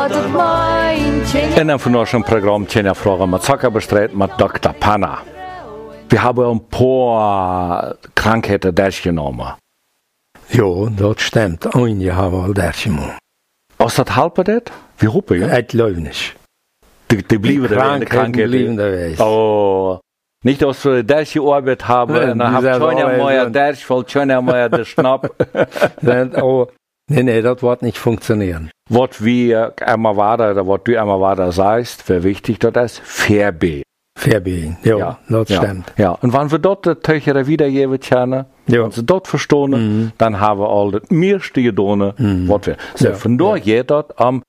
In einem von unserem Programm Tjena Fragen mit Zuckerbestreit mit Dr. Panna. Wir haben ein paar Krankheiten durchgenommen. Ja, das stimmt. Einige haben wir durchgenommen. Was das halten das? Wie rufen ja? Ich glaube nicht. Die bleiben da in der Krankheit. Bleiben da. Oh. Nicht, dass wir durchgearbeitet haben, und dann haben wir schon einmal durchgefallen, schon einmal den Schnapp. Nee, das wird nicht funktionieren. Was wir einmal weiter, oder was du einmal weiter sagst, wie wichtig das ist, Fairbe. Fairbe, ja, das stimmt. Ja, und wenn wir dort die Töchter wiedergeben können, wenn sie dort verstehen, dann haben wir all das meiste getan, was wir. So, von da geht das am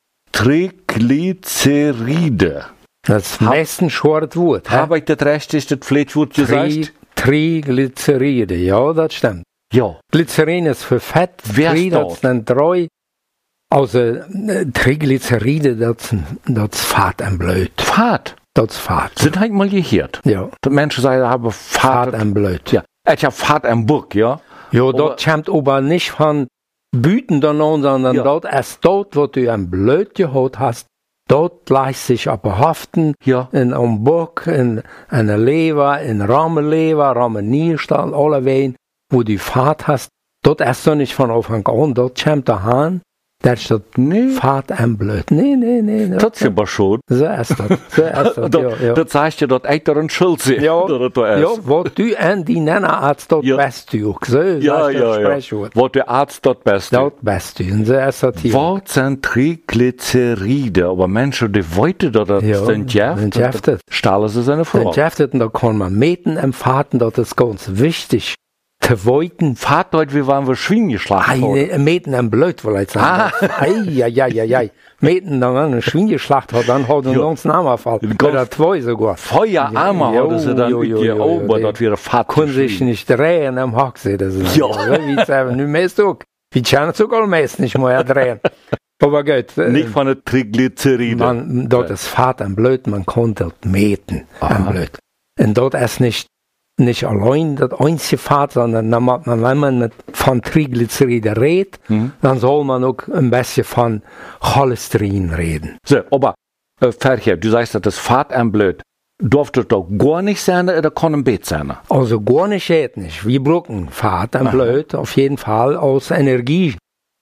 Triglyceride. Das meistens schwere Wort. Habe ich das richtig, das Pflichtwort gesagt? Triglyceride, ja, das stimmt. Ja. Glycerin ist für Fett, das sind 3. Also, Triglyceride, das ist Fett und Blut. Fett? Das ist Fett. Sind halt mal gehört. Ja. Die Menschen sagen, haben Fett und Blut. Ja. Ich habe Fett im Buck, ja. Ja, das kommt aber nicht von Büten danach, sondern das ist das, was du im Blut gehabt hast. Dort lässt sich aber haften, in einem Buck, in einer Leber, in Rahmenleber, Rahmennierstall, alle Wehen, wo du Fett hast. Dort ist doch nicht von Anfang an, dort kommt der Hahn, der ist das Fett im Blut. Nee. Das ist aber schon. So ist das. Das heißt ja, dass ich da ein Schuld sehe. Ja, was du an die Nennerarzt dort best du. So, ja. Was der Arzt dort best du. Dort best du. Und so ist das hier. Was sind Triglyceride? Aber Menschen, die wollten das sind Jeftet. Stellen sie seine Frage. Jeftet, und da kann man meten im Faden, das ist ganz wichtig. Te wollten. Fahrt dort, wie waren wir Schwein geschlagen worden? Meten am Blut, will ich sagen. Ei. Meten dann ein Schwein geschlagen hat, dann hat er uns einen Armerfall. Oder 2 sogar. Feuerarmer hatten sie dann über, dort wäre Fahrt. Können sich nicht drehen am Haxi. Wie sagen, nu meist auch. Wie können sogar meist nicht mehr drehen. Aber gut. Nicht von der Triglyceride. Dort ist Fahrt am Blut, man kann dort meten am Blut. Und dort ist nicht allein das einzige Fett, sondern wenn man von Triglyceride redet, dann soll man auch ein bisschen von Cholesterin reden. So, aber Fercher, du sagst, das Fett am Blut. Durfte das doch gar nicht sein oder kann ein Bett sein? Also gar nicht geht nicht. Wir brauchen Fett am Blut auf jeden Fall als Energielieferant.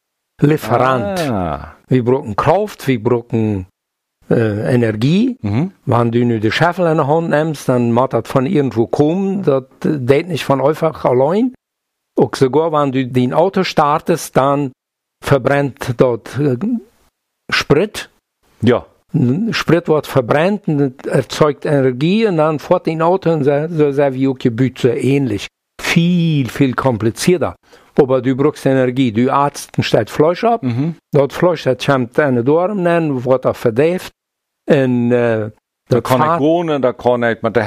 Wir brauchen Kraft, wir brauchen Energie. Wenn du nur die Scheffel in der Hand nimmst, dann muss das von irgendwo kommen. Das geht nicht von einfach allein. Auch sogar, wenn du dein Auto startest, dann verbrennt dort Sprit. Ja. Sprit wird verbrennt und erzeugt Energie und dann fährt dein Auto und so sehr wie auch Gebüte ähnlich. Viel komplizierter. Aber du brauchst Energie. Du Arzt stellt Fleisch ab. Das Fleisch kommt eine Dorn, wird verdampft. Und da kann ich wohnen, da kann ich mit der